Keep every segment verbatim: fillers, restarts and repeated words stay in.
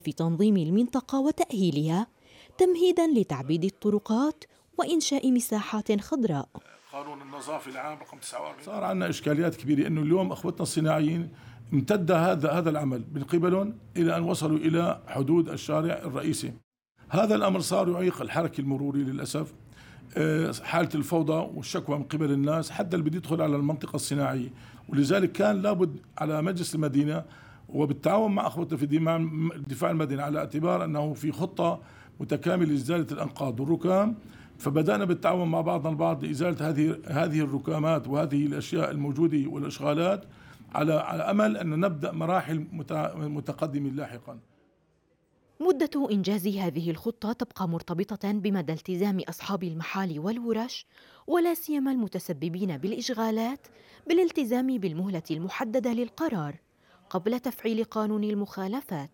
في تنظيم المنطقة وتأهيلها تمهيداً لتعبيد الطرقات وإنشاء مساحات خضراء. قانون النظافة العام رقم تسعة وأربعين صار عندنا إشكاليات كبيرة، إنه اليوم أخوتنا الصناعيين امتد هذا هذا العمل من قبلهم إلى أن وصلوا إلى حدود الشارع الرئيسي. هذا الأمر صار يعيق الحركة المرورية للأسف، حالة الفوضى والشكوى من قبل الناس حتى اللي بده يدخل على المنطقة الصناعية، ولذلك كان لابد على مجلس المدينة وبالتعاون مع أخوتنا في الدفاع المدني على اعتبار أنه في خطة متكاملة لإزالة الأنقاض والركام، فبدأنا بالتعاون مع بعضنا البعض لإزالة هذه هذه الركامات وهذه الأشياء الموجودة والإشغالات على على أمل أن نبدأ مراحل متقدمة لاحقا. مدة إنجاز هذه الخطة تبقى مرتبطة بمدى التزام أصحاب المحال والورش ولا سيما المتسببين بالإشغالات بالالتزام بالمهلة المحددة للقرار قبل تفعيل قانون المخالفات.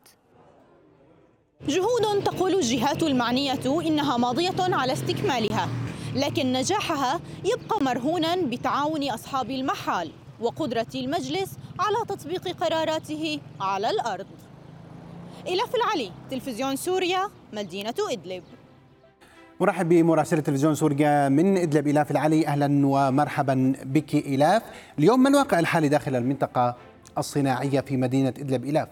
جهود تقول الجهات المعنية إنها ماضية على استكمالها، لكن نجاحها يبقى مرهونا بتعاون أصحاب المحال وقدرة المجلس على تطبيق قراراته على الأرض. إلاف العلي، تلفزيون سوريا، مدينة إدلب. مرحب بمراسلة تلفزيون سوريا من إدلب إلاف العلي، أهلا ومرحبا بك إلاف. اليوم ما الواقع الحالي داخل المنطقة الصناعية في مدينة إدلب إلاف؟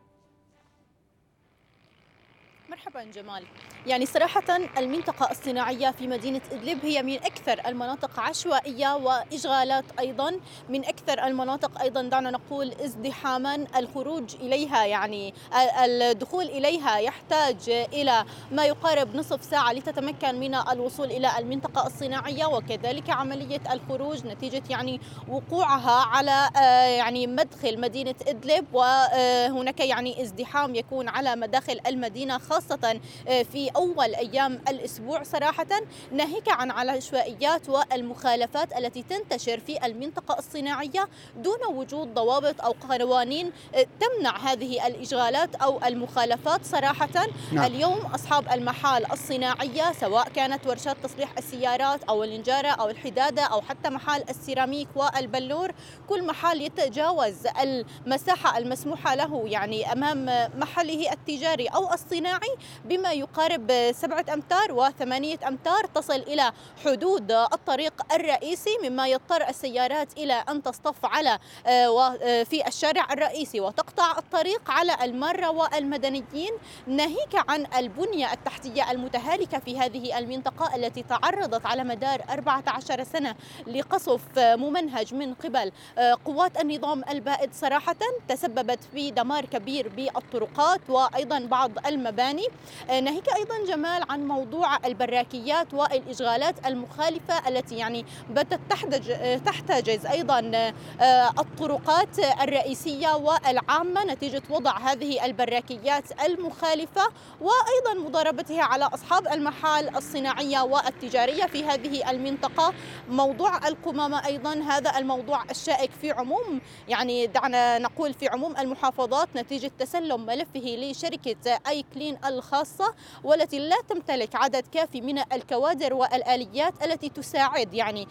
مرحبا جمال. يعني صراحة المنطقة الصناعية في مدينة إدلب هي من أكثر المناطق عشوائية وإشغالات، أيضا من أكثر المناطق أيضا دعنا نقول ازدحاما. الخروج إليها يعني الدخول إليها يحتاج إلى ما يقارب نصف ساعة لتتمكن من الوصول إلى المنطقة الصناعية، وكذلك عملية الخروج نتيجة يعني وقوعها على يعني مدخل مدينة إدلب، وهناك يعني ازدحام يكون على مداخل المدينة خاصة في أول أيام الأسبوع صراحة، ناهيك عن العشوائيات والمخالفات التي تنتشر في المنطقة الصناعية دون وجود ضوابط أو قوانين تمنع هذه الإشغالات أو المخالفات صراحة. نعم. اليوم أصحاب المحال الصناعية سواء كانت ورشات تصليح السيارات أو النجارة أو الحدادة أو حتى محال السيراميك والبلور، كل محال يتجاوز المساحة المسموحة له يعني أمام محله التجاري أو الصناعي بما يقارب سبعة أمتار وثمانية أمتار تصل إلى حدود الطريق الرئيسي، مما يضطر السيارات إلى أن تصطف على في الشارع الرئيسي وتقطع الطريق على المارة والمدنيين، ناهيك عن البنية التحتية المتهالكة في هذه المنطقة التي تعرضت على مدار أربعة عشر سنة لقصف ممنهج من قبل قوات النظام البائد صراحة، تسببت في دمار كبير بالطرقات وأيضا بعض المباني. ناهيك أيضا جمال عن موضوع البراكيات والإشغالات المخالفة التي يعني باتت تحتج تحتجز أيضا الطرقات الرئيسية والعامة نتيجة وضع هذه البراكيات المخالفة، وأيضا مضاربتها على أصحاب المحال الصناعية والتجارية في هذه المنطقة. موضوع القمامة أيضا هذا الموضوع الشائك في عموم يعني دعنا نقول في عموم المحافظات نتيجة تسلم ملفه لشركة أي كلين الخاصة، والتي لا تمتلك عدد كافي من الكوادر والآليات التي تساعد يعني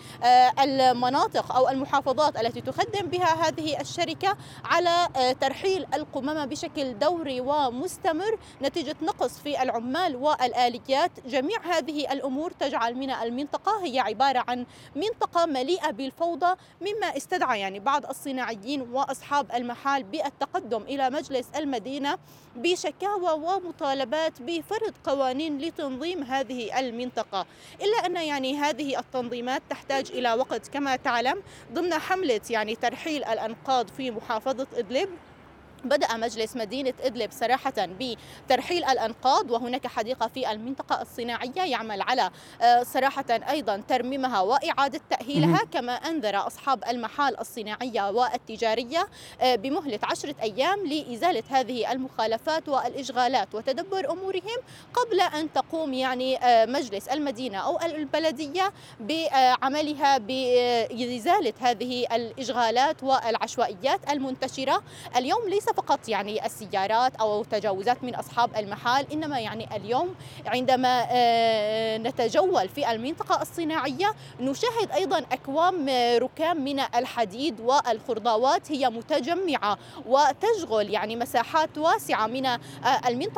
المناطق أو المحافظات التي تخدم بها هذه الشركة على ترحيل القمامة بشكل دوري ومستمر نتيجة نقص في العمال والآليات. جميع هذه الأمور تجعل من المنطقة هي عبارة عن منطقة مليئة بالفوضى، مما استدعى يعني بعض الصناعيين وأصحاب المحال بالتقدم إلى مجلس المدينة بشكاوى ومطالبات بفرض قوانين لتنظيم هذه المنطقة، إلا أن يعني هذه التنظيمات تحتاج إلى وقت كما تعلم. ضمن حملة يعني ترحيل الأنقاض في محافظة إدلب بدأ مجلس مدينة إدلب صراحة بترحيل الأنقاض، وهناك حديقة في المنطقة الصناعية يعمل على صراحة أيضا ترميمها وإعادة تأهيلها، كما أنذر أصحاب المحال الصناعية والتجارية بمهلة عشرة أيام لإزالة هذه المخالفات والإشغالات وتدبر أمورهم قبل أن تقوم يعني مجلس المدينة أو البلدية بعملها بإزالة هذه الإشغالات والعشوائيات المنتشرة. اليوم ليس فقط يعني السيارات أو تجاوزات من أصحاب المحال، إنما يعني اليوم عندما نتجول في المنطقة الصناعية نشاهد أيضا أكوام ركام من الحديد والخضروات هي متجمعة وتشغل يعني مساحات واسعة من المنطقة